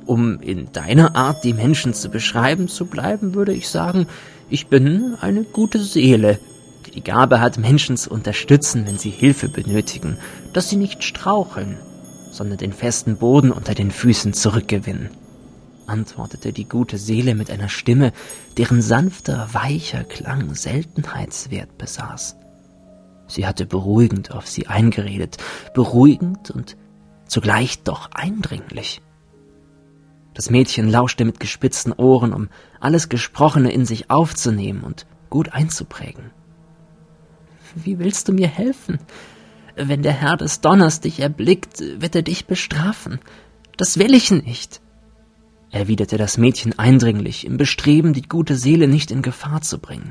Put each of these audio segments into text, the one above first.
Um in deiner Art, die Menschen zu beschreiben, zu bleiben, würde ich sagen, ich bin eine gute Seele, die die Gabe hat, Menschen zu unterstützen, wenn sie Hilfe benötigen, dass sie nicht straucheln, sondern den festen Boden unter den Füßen zurückgewinnen, antwortete die gute Seele mit einer Stimme, deren sanfter, weicher Klang Seltenheitswert besaß. Sie hatte beruhigend auf sie eingeredet, beruhigend und zugleich doch eindringlich. Das Mädchen lauschte mit gespitzten Ohren, um alles Gesprochene in sich aufzunehmen und gut einzuprägen. »Wie willst du mir helfen? Wenn der Herr des Donners dich erblickt, wird er dich bestrafen. Das will ich nicht«, erwiderte das Mädchen eindringlich, im Bestreben, die gute Seele nicht in Gefahr zu bringen.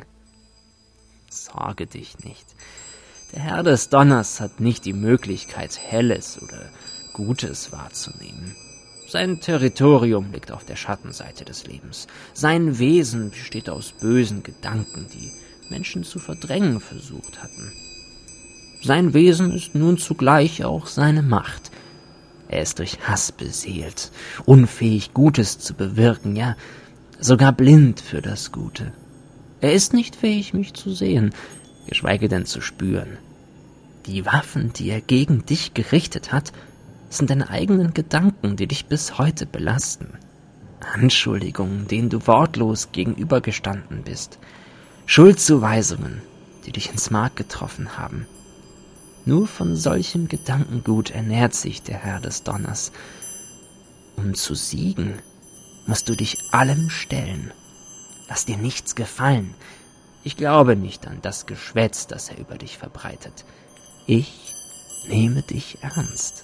»Sorge dich nicht. Der Herr des Donners hat nicht die Möglichkeit, Helles oder Gutes wahrzunehmen. Sein Territorium liegt auf der Schattenseite des Lebens. Sein Wesen besteht aus bösen Gedanken, die Menschen zu verdrängen versucht hatten. Sein Wesen ist nun zugleich auch seine Macht. Er ist durch Hass beseelt, unfähig, Gutes zu bewirken, ja, sogar blind für das Gute. Er ist nicht fähig, mich zu sehen, geschweige denn zu spüren. Die Waffen, die er gegen dich gerichtet hat, sind deine eigenen Gedanken, die dich bis heute belasten. Anschuldigungen, denen du wortlos gegenübergestanden bist. Schuldzuweisungen, die dich ins Mark getroffen haben. Nur von solchem Gedankengut ernährt sich der Herr des Donners. Um zu siegen, musst du dich allem stellen. Lass dir nichts gefallen. Ich glaube nicht an das Geschwätz, das er über dich verbreitet. Ich nehme dich ernst.«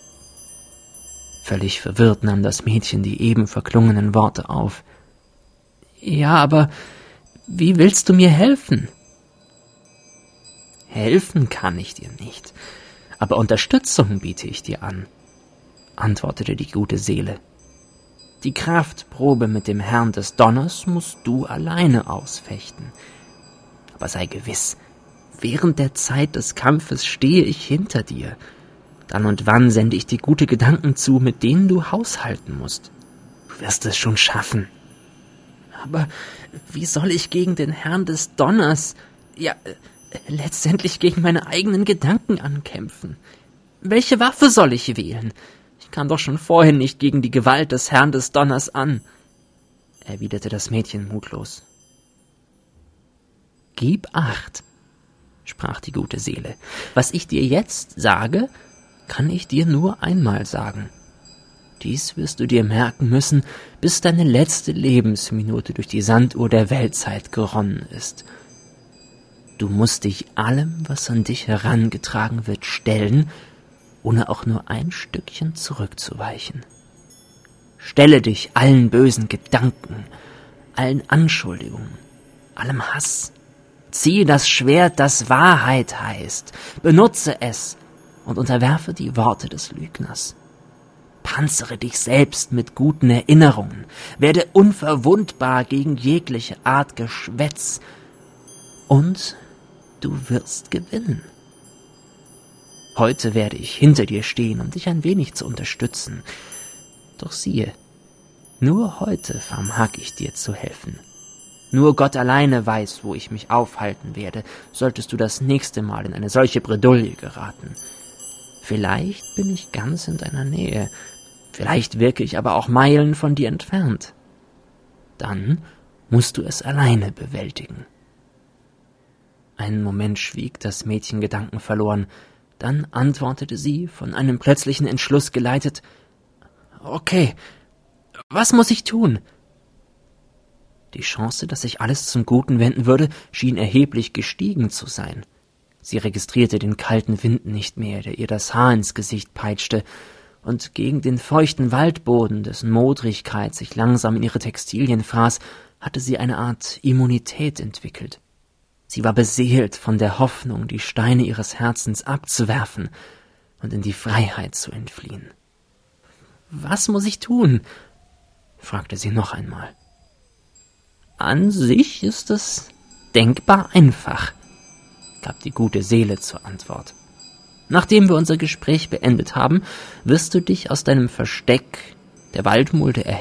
Völlig verwirrt nahm das Mädchen die eben verklungenen Worte auf. »Ja, aber wie willst du mir helfen?« »Helfen kann ich dir nicht, aber Unterstützung biete ich dir an«, antwortete die gute Seele. »Die Kraftprobe mit dem Herrn des Donners musst du alleine ausfechten. Aber sei gewiss, während der Zeit des Kampfes stehe ich hinter dir. Dann und wann sende ich dir gute Gedanken zu, mit denen du haushalten musst. Du wirst es schon schaffen.« »Aber wie soll ich gegen den Herrn des Donners, letztendlich gegen meine eigenen Gedanken ankämpfen? Welche Waffe soll ich wählen? Ich kam doch schon vorhin nicht gegen die Gewalt des Herrn des Donners an«, erwiderte das Mädchen mutlos. »Gib Acht«, sprach die gute Seele. »Was ich dir jetzt sage, kann ich dir nur einmal sagen. Dies wirst du dir merken müssen, bis deine letzte Lebensminute durch die Sanduhr der Weltzeit geronnen ist. Du musst dich allem, was an dich herangetragen wird, stellen, ohne auch nur ein Stückchen zurückzuweichen. Stelle dich allen bösen Gedanken, allen Anschuldigungen, allem Hass. Ziehe das Schwert, das Wahrheit heißt, benutze es und unterwerfe die Worte des Lügners. Panzere dich selbst mit guten Erinnerungen, werde unverwundbar gegen jegliche Art Geschwätz, und du wirst gewinnen. Heute werde ich hinter dir stehen, um dich ein wenig zu unterstützen. Doch siehe, nur heute vermag ich dir zu helfen. Nur Gott alleine weiß, wo ich mich aufhalten werde, solltest du das nächste Mal in eine solche Bredouille geraten. Vielleicht bin ich ganz in deiner Nähe, vielleicht wirke ich aber auch Meilen von dir entfernt. Dann musst du es alleine bewältigen.« Einen Moment schwieg das Mädchen gedankenverloren, dann antwortete sie, von einem plötzlichen Entschluss geleitet: »Okay, was muss ich tun?« Die Chance, dass sich alles zum Guten wenden würde, schien erheblich gestiegen zu sein. Sie registrierte den kalten Wind nicht mehr, der ihr das Haar ins Gesicht peitschte, und gegen den feuchten Waldboden, dessen Modrigkeit sich langsam in ihre Textilien fraß, hatte sie eine Art Immunität entwickelt. Sie war beseelt von der Hoffnung, die Steine ihres Herzens abzuwerfen und in die Freiheit zu entfliehen. »Was muss ich tun?« fragte sie noch einmal. »An sich ist es denkbar einfach«, gab die gute Seele zur Antwort. »Nachdem wir unser Gespräch beendet haben, wirst du dich aus deinem Versteck der Waldmulde